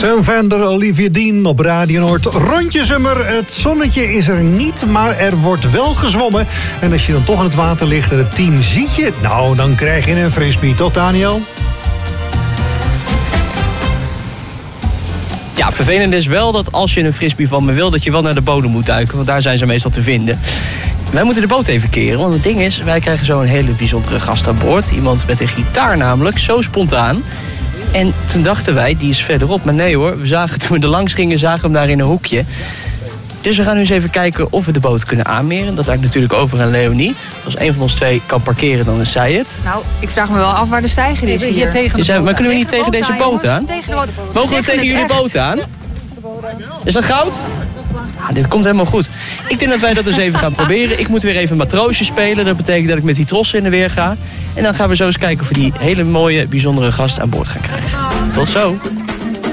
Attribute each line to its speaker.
Speaker 1: Sam Vender, Olivia Dean op Radio Noord. Rondjesummer, het zonnetje is er niet, maar er wordt wel gezwommen. En als je dan toch in het water ligt en het team ziet je, nou, dan krijg je een frisbee. Toch, Daniel?
Speaker 2: Ja, vervelend is wel dat als je een frisbee van me wil, dat je wel naar de bodem moet duiken. Want daar zijn ze meestal te vinden. Wij moeten de boot even keren, want het ding is, wij krijgen zo een hele bijzondere gast aan boord. Iemand met een gitaar namelijk, zo spontaan. En toen dachten wij, die is verderop. Maar nee hoor, toen we er langs gingen, zagen we hem daar in een hoekje. Dus we gaan nu eens even kijken of we de boot kunnen aanmeren. Dat lijkt natuurlijk over aan Leonie. Als een van ons twee kan parkeren, dan is zij het.
Speaker 3: Nou, ik vraag me wel af waar de steiger is hier.
Speaker 2: Maar kunnen we niet tegen deze boot aan? Mogen we tegen jullie boot aan? Is dat goud? Ah, dit komt helemaal goed. Ik denk dat wij dat eens even gaan proberen. Ik moet weer even matroosje spelen. Dat betekent dat ik met die trossen in de weer ga. En dan gaan we zo eens kijken of we die hele mooie, bijzondere gast aan boord gaan krijgen. Tot zo.